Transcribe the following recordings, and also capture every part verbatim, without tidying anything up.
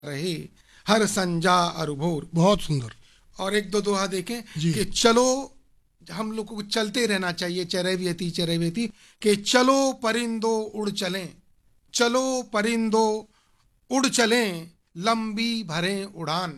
रहे हर संजा अरुभोर। बहुत सुंदर। और एक दो दोहा देखें कि चलो, हम लोग को चलते रहना चाहिए, चरैव्यति चरैव्यति, कि चलो परिंदो उड़ चलें, चलो परिंदो उड़ चलें लंबी भरें उड़ान,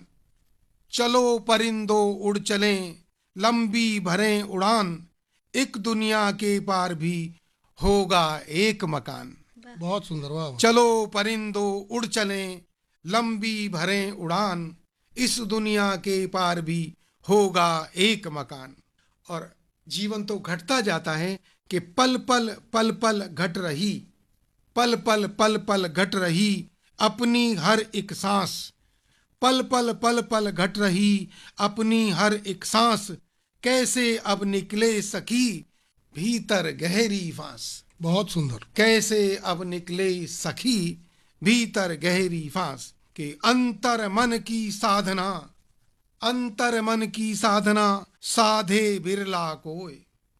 चलो परिंदो उड़ चलें लंबी भरें उड़ान, एक दुनिया के पार भी होगा एक मकान। बहुत सुंदर। वाह। चलो परिंदो उड़ चलें लंबी भरें उड़ान, इस दुनिया के पार भी होगा एक मकान। और जीवन तो घटता जाता है कि पल पल पल पल घट रही, पल पल पल पल घट रही अपनी हर एक सांस, पल पल पल पल घट रही अपनी हर एक सांस, कैसे अब निकले सखी भीतर गहरी फांस। बहुत सुंदर। कैसे अब निकले सखी भीतर गहरी फांस, के अंतर मन की साधना, अंतर मन की साधना साधे बिरला कोय,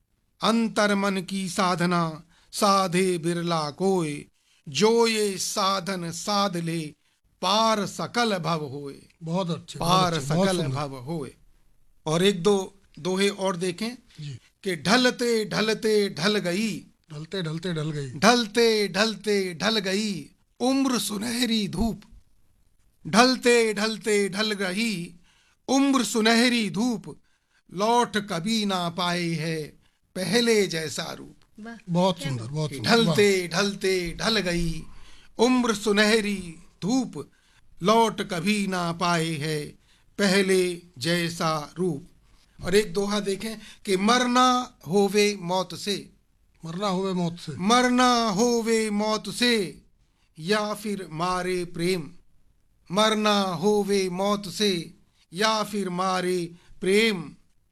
अंतर मन की साधना साधे बिरला कोय, जो ये साधन साध ले पार सकल भव होए। बहुत अच्छे। पार बहुत सकल भव होए। और एक दो दोहे और देखें जी। कि ढलते ढलते ढल गई, ढलते ढलते ढल गई, ढलते ढलते ढल गई उम्र सुनहरी धूप, ढलते ढलते ढल गई उम्र सुनहरी धूप, लौट कभी ना पाए है पहले जैसा रूप। बहुत सुंदर। बहुत सुंदर। ढलते ढलते ढल गई उम्र सुनहरी धूप, लौट कभी ना पाए है पहले जैसा रूप। और एक दोहा देखें कि मरना होवे मौत से, मरना होवे मौत से, मरना होवे मौत से या फिर मारे प्रेम, मरना होवे मौत से या फिर मारे प्रेम,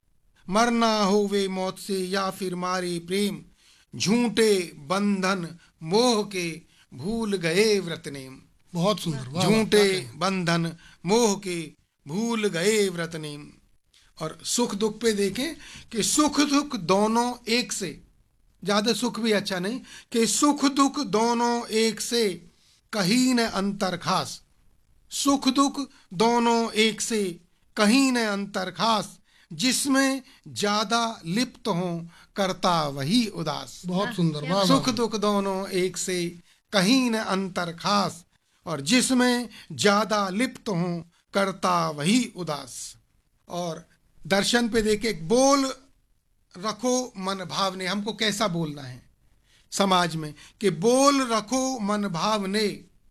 मरना होवे मौत से या फिर मारे प्रेम, झूठे बंधन मोह के भूल गए व्रत नेम। बहुत सुंदर। झूठे बंधन मोह के भूल गए व्रत नेम। और सुख दुख पे देखें कि सुख दुख दोनों एक से, ज्यादा सुख भी अच्छा नहीं, कि सुख दुख दोनों एक से कहीं न अंतर खास, सुख दुख दोनों एक से कहीं न अंतर खास, जिसमें ज्यादा लिप्त हो करता वही उदास। बहुत सुंदर। सुख दुख दोनों एक से कहीं न अंतर खास, और जिसमें ज्यादा लिप्त हो करता वही उदास। और दर्शन पे देखे, बोल रखो मन भाव ने, हमको कैसा बोलना है समाज में, कि बोल रखो मन भाव ने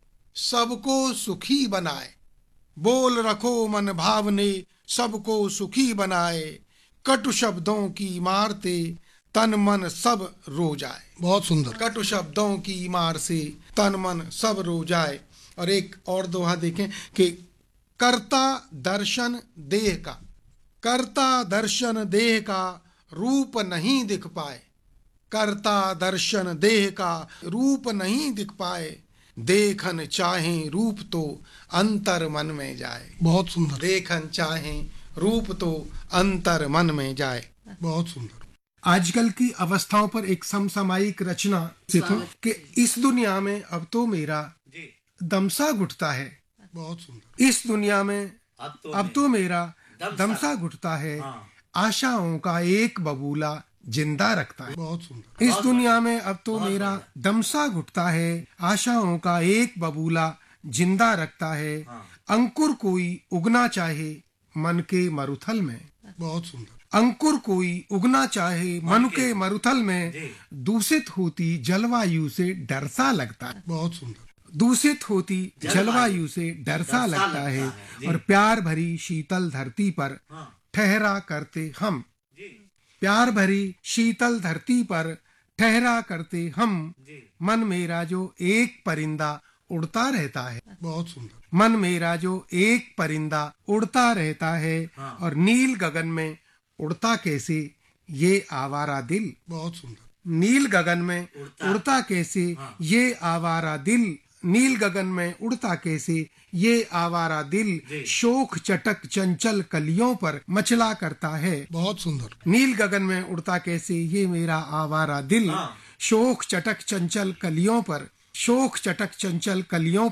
सबको सुखी बनाए, बोल रखो मन भाव ने सबको सुखी बनाए, कटु शब्दों की मारते तन मन सब रो जाए। बहुत सुंदर। कटु शब्दों की मार से तन मन सब रो जाए। और एक और दोहा देखें कि कर्ता दर्शन देह का, कर्ता दर्शन देह का रूप नहीं दिख पाए, कर्ता दर्शन देह का रूप नहीं दिख पाए, देखन चाहे रूप तो अंतर मन में जाए। बहुत सुंदर। देखन चाहे रूप तो अंतर मन में जाए। बहुत सुंदर। आजकल की अवस्थाओं पर एक समसामयिक रचना से तो कि इस दुनिया में अब तो मेरा दमसा घुटता है, बहुत सुंदर। इस दुनिया में अब तो, अब तो मेरा दमसा घुटता है, आशाओं का एक बबूला जिंदा रखता है। बहुत सुंदर। इस दुनिया में अब तो मेरा दमसा घुटता है, आशाओं का एक बबूला जिंदा रखता है, अंकुर कोई उगना चाहे मन के मरुथल में। बहुत सुंदर। अंकुर कोई उगना चाहे मन के मरुथल में, दूषित होती जलवायु से डर सा लगता है। बहुत सुंदर। दूषित होती जलवायु से डर सा लगता है, और प्यार भरी शीतल धरती पर ठहरा करते हम, प्यार भरी शीतल धरती पर ठहरा करते हम, मन मेरा जो एक परिंदा उड़ता रहता है। बहुत सुंदर। मन मेरा जो एक परिंदा उड़ता रहता है, और नील गगन में उड़ता कैसे ये आवारा दिल। बहुत सुंदर। नील गगन में उड़ता कैसे ये आवारा दिल, नील गगन में उड़ता कैसे ये आवारा दिल, शोक चटक चंचल कलियों पर मचला करता है। बहुत सुंदर। नील गगन में उड़ता कैसे ये मेरा आवारा दिल, शोक चटक चंचल कलियों पर, शोक चटक चंचल कलियों पर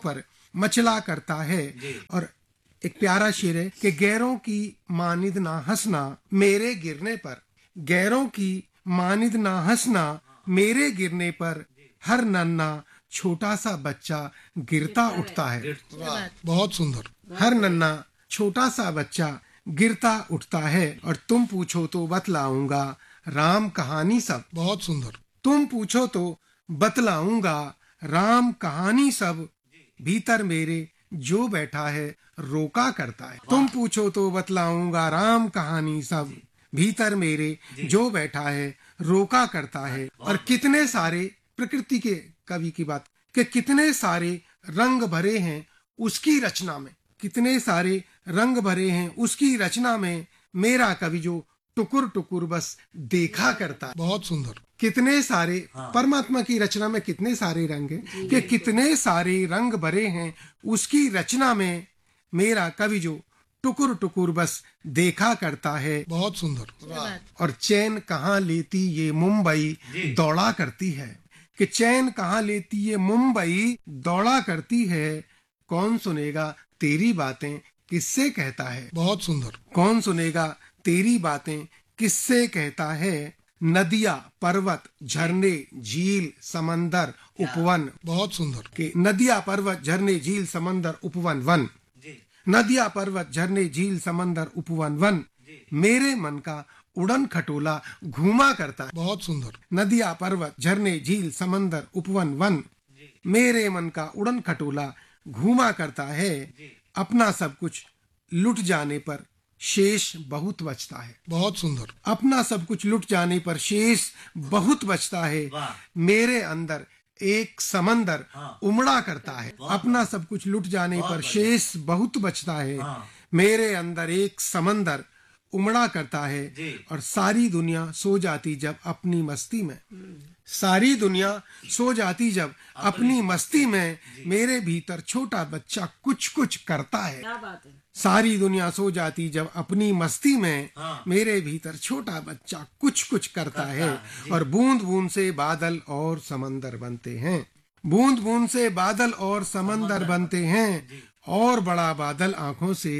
मचला करता है। और एक प्यारा शेर है कि गैरों की मानिद ना हंसना मेरे गिरने पर, गैरों की मानिद ना हंसना मेरे गिरने पर, हर नन्ना छोटा सा बच्चा गिरता उठता है। बहुत सुंदर। हर नन्ना छोटा सा बच्चा गिरता उठता है। और तुम पूछो तो बतलाऊंगा राम कहानी सब, बहुत सुंदर। तुम पूछो तो बतलाऊंगा राम कहानी सब, भीतर मेरे जो बैठा है रोका करता है। तुम पूछो तो बतलाऊंगा राम कहानी सब, भीतर मेरे जो बैठा है रोका करता है। और कितने सारे प्रकृति के कवि की बात कि कितने सारे रंग भरे हैं उसकी रचना में, कितने सारे रंग भरे हैं उसकी रचना में, मेरा कवि जो टुकुर टुकुर बस देखा करता है। बहुत सुंदर। कितने सारे परमात्मा की रचना में कितने सारे रंग हैं कि कितने सारे रंग भरे हैं उसकी रचना में, मेरा कवि जो टुकुर टुकुर बस देखा करता है। बहुत सुंदर। और चैन कहाँ लेती ये मुंबई दौड़ा करती है, कि चैन कहाँ लेती ये मुंबई दौड़ा करती है, कौन सुनेगा तेरी बातें किससे कहता है। बहुत सुंदर। कौन सुनेगा तेरी बातें किससे कहता है, नदियाँ पर्वत झरने झील समंदर उपवन। बहुत सुंदर। कि नदियाँ पर्वत झरने झील समंदर उपवन वन, नदियाँ पर्वत झरने झील समंदर उपवन वन, मेरे मन का उड़न खटोला घूमा करता है। बहुत सुंदर। नदियाँ पर्वत झरने झील समंदर उपवन वन, मेरे मन का उड़न खटोला घूमा करता है, अपना सब कुछ लुट जाने पर शेष बहुत बचता है। बहुत सुंदर। अपना सब कुछ लुट जाने पर शेष बहुत बचता है, मेरे अंदर एक समंदर उमड़ा करता है। अपना सब कुछ लुट जाने पर शेष बहुत बचता है, मेरे अंदर एक समंदर उमड़ा करता है। और सारी दुनिया सो जाती जब अपनी मस्ती में, सारी दुनिया सो जाती जब अपनी मस्ती में, मेरे भीतर छोटा बच्चा कुछ कुछ करता है। क्या बात है। सारी दुनिया सो जाती जब अपनी मस्ती में, मेरे भीतर छोटा बच्चा कुछ कुछ करता है। और बूंद बूंद से बादल और समंदर बनते हैं, बूंद बूंद से बादल और समंदर बनते हैं, और बड़ा बादल आंखों से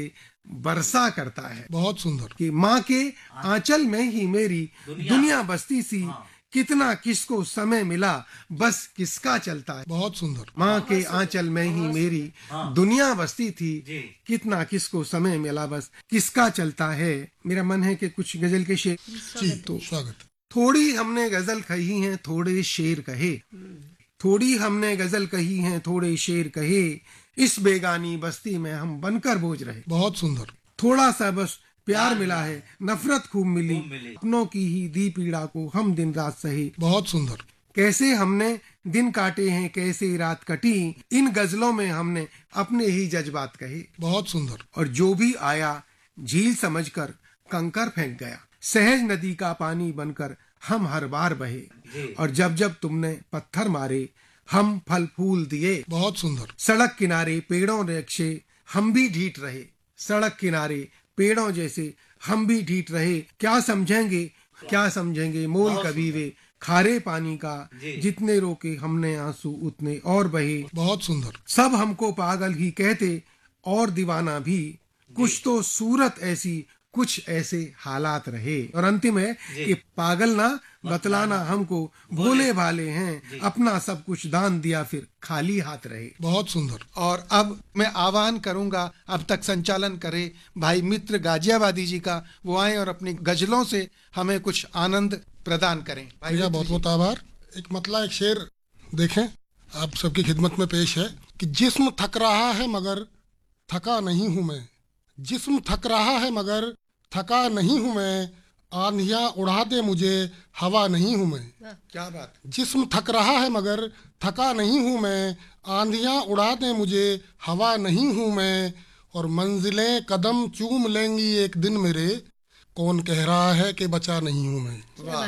बरसा करता है। बहुत सुंदर। कि माँ के आंचल में ही मेरी दुनिया बसती सी, कितना किसको समय मिला बस किसका चलता है। बहुत सुंदर। माँ के आंचल में ही मेरी दुनिया बसती थी, कितना किसको समय मिला बस किसका चलता है। मेरा मन है कि कुछ गजल के शेर। जी तो स्वागत। थोड़ी हमने गजल कही है थोड़े शेर कहे, थोड़ी हमने गजल कही है थोड़े शेर कहे, इस बेगानी बस्ती में हम बनकर बोझ रहे। बहुत सुंदर। थोड़ा सा बस प्यार मिला है, नफरत खूब मिली, अपनों की ही दी पीड़ा को हम दिन रात सहे। बहुत सुंदर। कैसे हमने दिन काटे हैं कैसे रात कटी, इन गजलों में हमने अपने ही जज्बात कहे। बहुत सुंदर। और जो भी आया झील समझकर कंकर फेंक गया, सहज नदी का पानी बनकर हम हर बार बहे। और जब जब तुमने पत्थर मारे हम फल फूल दिए। बहुत सुंदर। सड़क किनारे पेड़ों रक्षे हम भी ढीठ रहे, सड़क किनारे पेड़ों जैसे हम भी ढीठ रहे। क्या समझेंगे क्या समझेंगे मोल कभी वे खारे पानी का, जितने रोके हमने आंसू उतने और बहे। बहुत सुंदर। सब हमको पागल ही कहते और दीवाना भी, कुछ तो सूरत ऐसी कुछ ऐसे हालात रहे। और अंतिम है कि पागल ना बतलाना हमको, भोले भाले हैं अपना सब कुछ दान दिया फिर खाली हाथ रहे। बहुत सुंदर। और अब मैं आह्वान करूंगा अब तक संचालन करे भाई मित्र गाजियाबादी जी का, वो आए और अपनी गजलों से हमें कुछ आनंद प्रदान करें। भैया बहुत बहुत आभार। एक मतला एक शेर देखें आप सबकी खिदमत में पेश है कि जिस्म थक रहा है मगर थका नहीं हूं मैं, जिस्म थक रहा है मगर थका नहीं हूं मैं, आंधियां उड़ा दे मुझे हवा नहीं हूं मैं। क्या बात। जिस्म थक रहा है मगर थका नहीं हूं मैं, आंधियां उड़ा दे मुझे हवा नहीं हूं मैं, और मंजिलें कदम चूम लेंगी एक दिन मेरे, कौन कह रहा है कि बचा नहीं हूं मैं।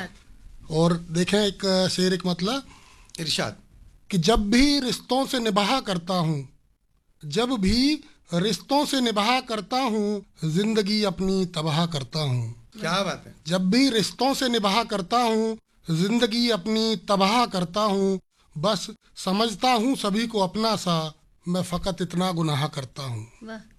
वाह। और देखें एक शेर एक मतलब इरशाद कि जब भी रिश्तों से निभाह करता हूँ, जब भी रिश्तों से निभाह करता हूँ, जिंदगी अपनी तबाह करता हूँ। क्या बात है। जब भी रिश्तों से निभाह करता हूँ, जिंदगी अपनी तबाह करता हूँ, बस समझता हूँ सभी को अपना सा, मैं फ़कत इतना गुनाह करता हूँ। वाह।